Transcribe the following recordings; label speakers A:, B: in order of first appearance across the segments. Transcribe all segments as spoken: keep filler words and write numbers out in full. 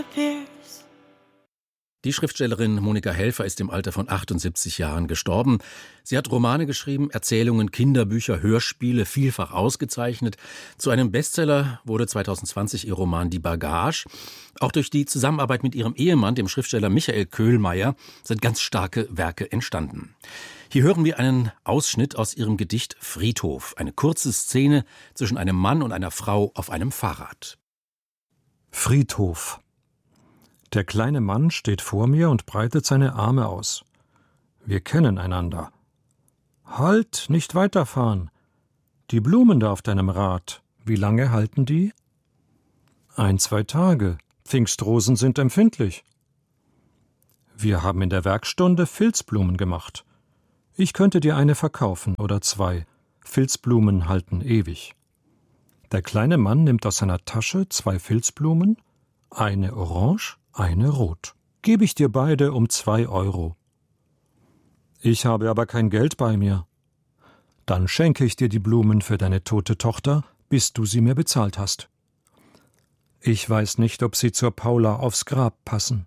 A: Die Schriftstellerin Monika Helfer ist im Alter von achtundsiebzig Jahren gestorben. Sie hat Romane geschrieben, Erzählungen, Kinderbücher, Hörspiele, vielfach ausgezeichnet. Zu einem Bestseller wurde zweitausendzwanzig ihr Roman Die Bagage. Auch durch die Zusammenarbeit mit ihrem Ehemann, dem Schriftsteller Michael Köhlmeier, sind ganz starke Werke entstanden. Hier hören wir einen Ausschnitt aus ihrem Gedicht Friedhof. Eine kurze Szene zwischen einem Mann und einer Frau auf einem Fahrrad.
B: Friedhof. Der kleine Mann steht vor mir und breitet seine Arme aus. Wir kennen einander. Halt, nicht weiterfahren. Die Blumen da auf deinem Rad, wie lange halten die? Ein, zwei Tage. Pfingstrosen sind empfindlich. Wir haben in der Werkstunde Filzblumen gemacht. Ich könnte dir eine verkaufen oder zwei. Filzblumen halten ewig. Der kleine Mann nimmt aus seiner Tasche zwei Filzblumen, eine orange, eine rot. Gebe ich dir beide um zwei Euro. Ich habe aber kein Geld bei mir. Dann schenke ich dir die Blumen für deine tote Tochter, bis du sie mir bezahlt hast. Ich weiß nicht, ob sie zur Paula aufs Grab passen.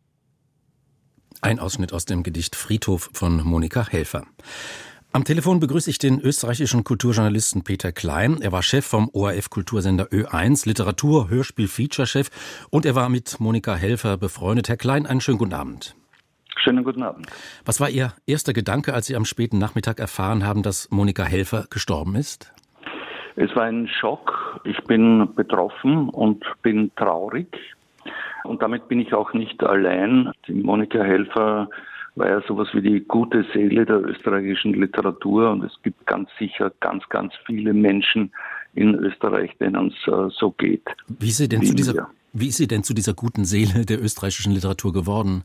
A: Ein Ausschnitt aus dem Gedicht Friedhof von Monika Helfer. Am Telefon begrüße ich den österreichischen Kulturjournalisten Peter Klein. Er war Chef vom O R F-Kultursender Ö eins, Literatur-, Hörspiel-, Feature-Chef und er war mit Monika Helfer befreundet. Herr Klein, einen schönen guten Abend.
C: Schönen guten Abend.
A: Was war Ihr erster Gedanke, als Sie am späten Nachmittag erfahren haben, dass Monika Helfer gestorben ist?
C: Es war ein Schock. Ich bin betroffen und bin traurig. Und damit bin ich auch nicht allein. Die Monika Helfer war ja sowas wie die gute Seele der österreichischen Literatur und es gibt ganz sicher ganz, ganz viele Menschen in Österreich, denen es äh, so geht.
A: Wie ist, sie denn zu dieser, wie ist sie denn zu dieser guten Seele der österreichischen Literatur geworden?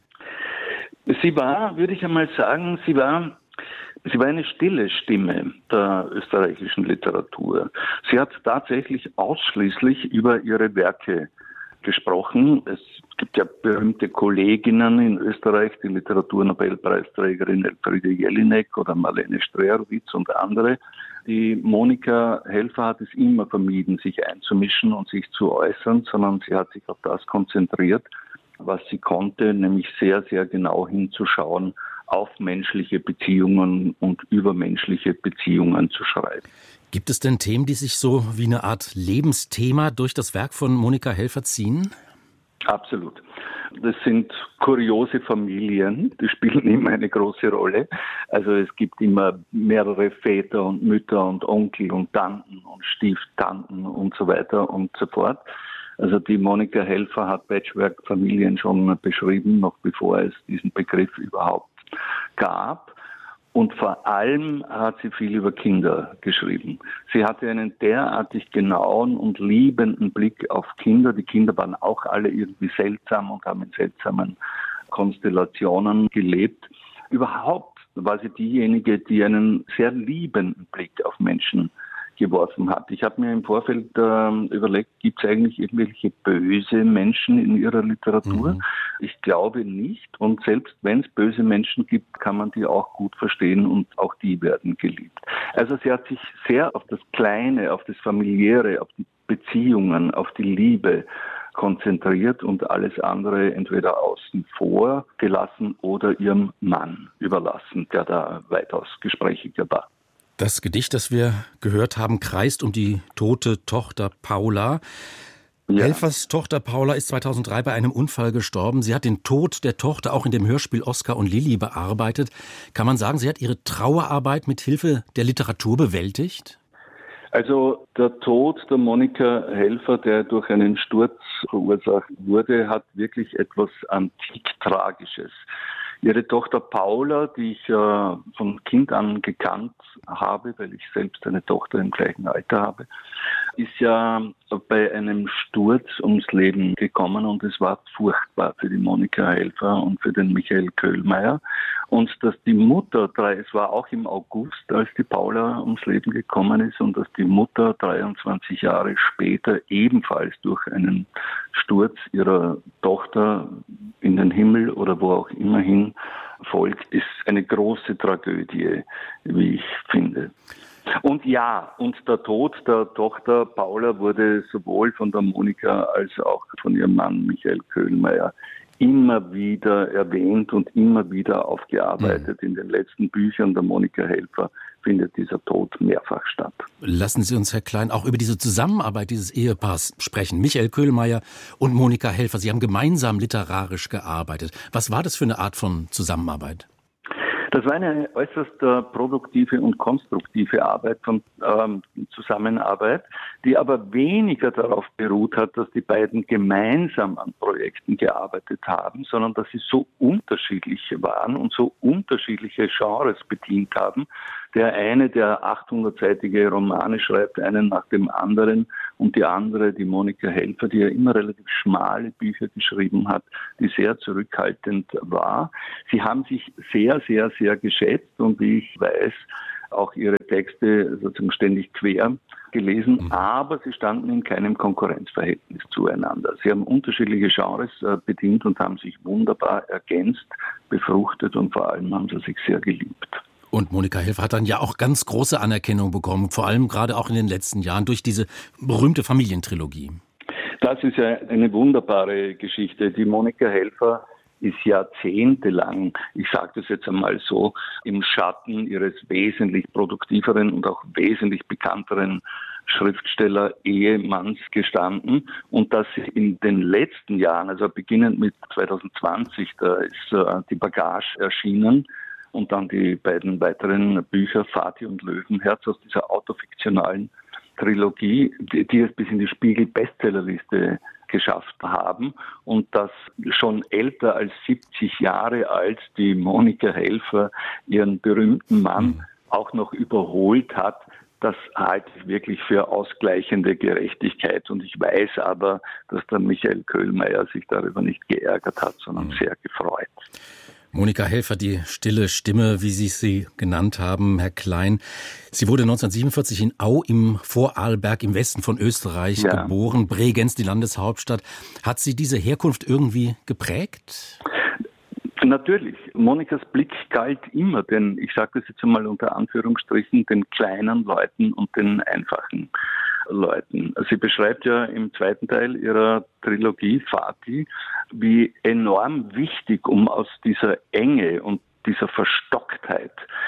C: Sie war, würde ich einmal sagen, sie war, sie war eine stille Stimme der österreichischen Literatur. Sie hat tatsächlich ausschließlich über ihre Werke gesprochen. Es gibt ja berühmte Kolleginnen in Österreich, die Literaturnobelpreisträgerin Elfriede Jelinek oder Marlene Strerowitz und andere. Die Monika Helfer hat es immer vermieden, sich einzumischen und sich zu äußern, sondern sie hat sich auf das konzentriert, was sie konnte, nämlich sehr, sehr genau hinzuschauen, auf menschliche Beziehungen und über menschliche Beziehungen zu schreiben.
A: Gibt es denn Themen, die sich so wie eine Art Lebensthema durch das Werk von Monika Helfer ziehen?
C: Absolut. Das sind kuriose Familien, die spielen immer eine große Rolle. Also es gibt immer mehrere Väter und Mütter und Onkel und Tanten und Stieftanten und so weiter und so fort. Also die Monika Helfer hat Patchwork-Familien schon beschrieben, noch bevor es diesen Begriff überhaupt gab. Und vor allem hat sie viel über Kinder geschrieben. Sie hatte einen derartig genauen und liebenden Blick auf Kinder. Die Kinder waren auch alle irgendwie seltsam und haben in seltsamen Konstellationen gelebt. Überhaupt war sie diejenige, die einen sehr liebenden Blick auf Menschen geworfen hat. Ich habe mir im Vorfeld äh, überlegt, gibt es eigentlich irgendwelche böse Menschen in ihrer Literatur? Mhm. Ich glaube nicht. Und selbst wenn es böse Menschen gibt, kann man die auch gut verstehen und auch die werden geliebt. Also sie hat sich sehr auf das Kleine, auf das Familiäre, auf die Beziehungen, auf die Liebe konzentriert und alles andere entweder außen vor gelassen oder ihrem Mann überlassen, der da weitaus gesprächiger war.
A: Das Gedicht, das wir gehört haben, kreist um die tote Tochter Paula. Ja. Helfers Tochter Paula ist zweitausenddrei bei einem Unfall gestorben. Sie hat den Tod der Tochter auch in dem Hörspiel Oskar und Lilli bearbeitet. Kann man sagen, sie hat ihre Trauerarbeit mit Hilfe der Literatur bewältigt?
C: Also der Tod der Monika Helfer, der durch einen Sturz verursacht wurde, hat wirklich etwas antik Tragisches. Ihre Tochter Paula, die ich äh, von Kind an gekannt habe, weil ich selbst eine Tochter im gleichen Alter habe, ist ja bei einem Sturz ums Leben gekommen und es war furchtbar für die Monika Helfer und für den Michael Köhlmeier. Und dass die Mutter, es war auch im August, als die Paula ums Leben gekommen ist und dass die Mutter dreiundzwanzig Jahre später ebenfalls durch einen Sturz ihrer Tochter in den Himmel oder wo auch immerhin folgt, ist eine große Tragödie, wie ich finde. Und ja, und der Tod der Tochter Paula wurde sowohl von der Monika als auch von ihrem Mann Michael Köhlmeier immer wieder erwähnt und immer wieder aufgearbeitet. Mhm. In den letzten Büchern der Monika Helfer findet dieser Tod mehrfach statt.
A: Lassen Sie uns, Herr Klein, auch über diese Zusammenarbeit dieses Ehepaars sprechen. Michael Köhlmeier und Monika Helfer, Sie haben gemeinsam literarisch gearbeitet. Was war das für eine Art von Zusammenarbeit?
C: Das war eine äußerst äh, produktive und konstruktive Arbeit von ähm, Zusammenarbeit, die aber weniger darauf beruht hat, dass die beiden gemeinsam an Projekten gearbeitet haben, sondern dass sie so unterschiedlich waren und so unterschiedliche Genres bedient haben. Der eine, der achthundertseitige Romane schreibt, einen nach dem anderen, und die andere, die Monika Helfer, die ja immer relativ schmale Bücher geschrieben hat, die sehr zurückhaltend war. Sie haben sich sehr, sehr, sehr geschätzt und wie ich weiß, auch ihre Texte sozusagen ständig quer gelesen, mhm. aber sie standen in keinem Konkurrenzverhältnis zueinander. Sie haben unterschiedliche Genres äh, bedient und haben sich wunderbar ergänzt, befruchtet und vor allem haben sie sich sehr geliebt.
A: Und Monika Helfer hat dann ja auch ganz große Anerkennung bekommen, vor allem gerade auch in den letzten Jahren durch diese berühmte Familientrilogie.
C: Das ist ja eine wunderbare Geschichte. Die Monika Helfer ist jahrzehntelang, ich sage das jetzt einmal so, im Schatten ihres wesentlich produktiveren und auch wesentlich bekannteren Schriftsteller-Ehemanns gestanden, und dass sie in den letzten Jahren, also beginnend mit zwanzig zwanzig, da ist äh, die Bagage erschienen, und dann die beiden weiteren Bücher Vati und Löwenherz aus dieser autofiktionalen Trilogie, die, die es bis in die Spiegel-Bestsellerliste geschafft haben, und das schon älter als siebzig Jahre alt die Monika Helfer ihren berühmten Mann mhm. auch noch überholt hat. Das halte ich wirklich für ausgleichende Gerechtigkeit, und ich weiß aber, dass der Michael Köhlmeier sich darüber nicht geärgert hat, sondern mhm. sehr gefreut.
A: Monika Helfer, die stille Stimme, wie Sie sie genannt haben, Herr Klein. Sie wurde neunzehnhundertsiebenundvierzig in Au im Vorarlberg im Westen von Österreich ja. geboren, Bregenz, die Landeshauptstadt. Hat Sie diese Herkunft irgendwie geprägt?
C: Natürlich. Monikas Blick galt immer, denn ich sage das jetzt einmal unter Anführungsstrichen, den kleinen Leuten und den einfachen Leuten. Sie beschreibt ja im zweiten Teil ihrer Trilogie Vati, wie enorm wichtig, um aus dieser Enge und dieser Verstocktheit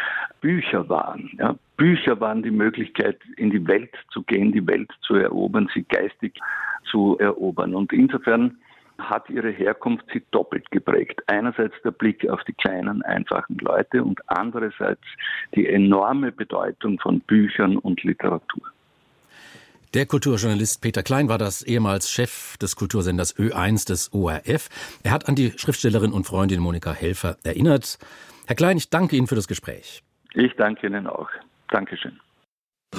C: Bücher waren. Ja, Bücher waren die Möglichkeit, in die Welt zu gehen, die Welt zu erobern, sie geistig zu erobern. Und insofern hat ihre Herkunft sie doppelt geprägt. Einerseits der Blick auf die kleinen, einfachen Leute und andererseits die enorme Bedeutung von Büchern und Literatur.
A: Der Kulturjournalist Peter Klein war das, ehemals Chef des Kultursenders Ö eins des O R F. Er hat an die Schriftstellerin und Freundin Monika Helfer erinnert. Herr Klein, ich danke Ihnen für das Gespräch.
C: Ich danke Ihnen auch. Dankeschön.